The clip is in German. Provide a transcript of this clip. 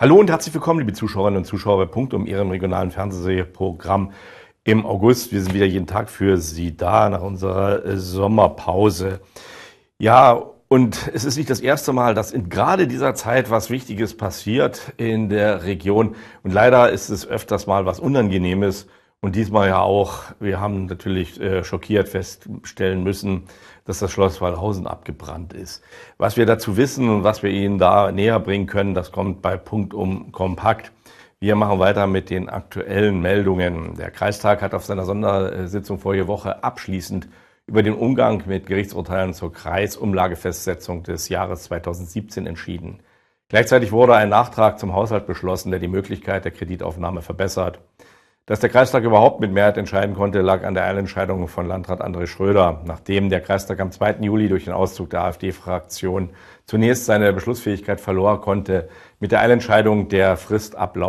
Hallo und herzlich willkommen, liebe Zuschauerinnen und Zuschauer bei Punkt um Ihrem regionalen Fernsehprogramm im August. Wir sind wieder jeden Tag für Sie da nach unserer Sommerpause. Ja, und es ist nicht das erste Mal, dass in gerade dieser Zeit was Wichtiges passiert in der Region. Und leider ist es öfters mal was Unangenehmes. Und diesmal ja auch. Wir haben natürlich schockiert feststellen müssen, dass das Schloss Wallhausen abgebrannt ist. Was wir dazu wissen und was wir Ihnen da näher bringen können, das kommt bei Punkt kompakt. Wir machen weiter mit den aktuellen Meldungen. Der Kreistag hat auf seiner Sondersitzung vorige Woche abschließend über den Umgang mit Gerichtsurteilen zur Kreisumlagefestsetzung des Jahres 2017 entschieden. Gleichzeitig wurde ein Nachtrag zum Haushalt beschlossen, der die Möglichkeit der Kreditaufnahme verbessert. Dass der Kreistag überhaupt mit Mehrheit entscheiden konnte, lag an der Eilentscheidung von Landrat André Schröder, nachdem der Kreistag am 2. Juli durch den Auszug der AfD-Fraktion zunächst seine Beschlussfähigkeit verlor, konnte mit der Eilentscheidung der Frist ablaufen.